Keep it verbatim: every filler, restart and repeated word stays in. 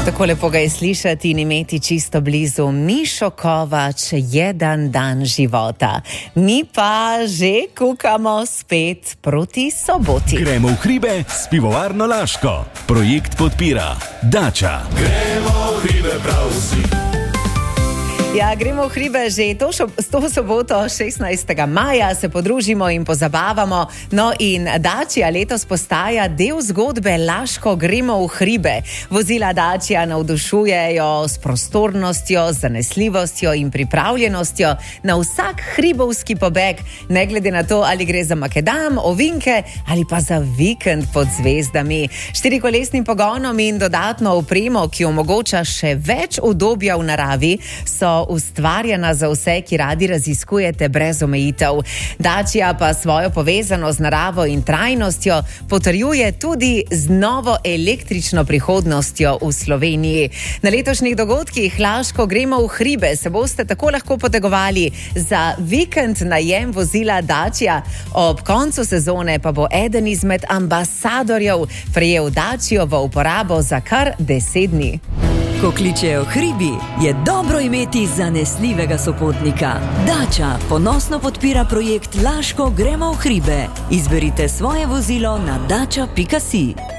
Tako lepo ga je slišati in imeti čisto blizu. Mišo Kovač, jedan dan života. Mi pa že kukamo spet proti soboti. Gremo v hribe s pivovarno Laško. Projekt podpira Dača. Gremo v hribe prav vsi. Ja, gremo v hribe že to, šo, to soboto, šestnajstega maja, se podružimo in pozabavamo. No in Dacia letos postaja del zgodbe Laško gremo v hribe. Vozila Dacia navdušujejo s prostornostjo, zanesljivostjo in pripravljenostjo na vsak hribovski pobeg, ne glede na to, ali gre za makadam, ovinke ali pa za vikend pod zvezdami. Štirikolesnim pogonom in dodatno opremo, ki omogoča še več udobja v naravi, so ustvarjena za vse, ki radi raziskujete brez omejitev. Dacia pa svojo povezanost z naravo in trajnostjo potrjuje tudi z novo električno prihodnostjo v Sloveniji. Na letošnjih dogodkih Laško gremo v hribe se boste tako lahko potegovali za vikend najem vozila Dacia. Ob koncu sezone pa bo eden izmed ambasadorjev prejel Dacio v uporabo za kar deset dni. Ko kličejo hribi, je dobro imeti zanesljivega sopotnika. Dača ponosno podpira projekt Laško gremo v hribe. Izberite svoje vozilo na dača pika si.